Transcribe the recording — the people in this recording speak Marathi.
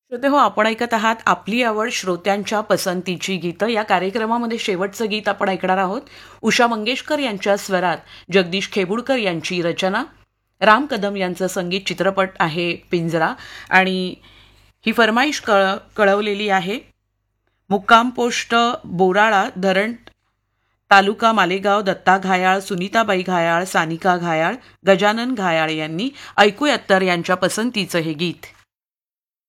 श्रोते हो, आपण ऐकत आहात आपली आवड श्रोत्यांच्या पसंतीची गीतं. या कार्यक्रमामध्ये शेवटचं गीत आपण ऐकणार आहोत. उषा मंगेशकर यांच्या स्वरात जगदीश खेबुडकर यांची रचना, राम कदम यांचं संगीत. चित्रपट आहे पिंजरा. आणि ही फरमाईश कळवलेली आहे मुक्काम पोस्ट बोराळा, धरण तालुका मालेगाव, दत्ता घायाळ, सुनीताबाई घायाळ, सानिका घायाळ, गजानन घायाळ यांनी. ऐकूयात तर यांच्या पसंतीचं हे गीत.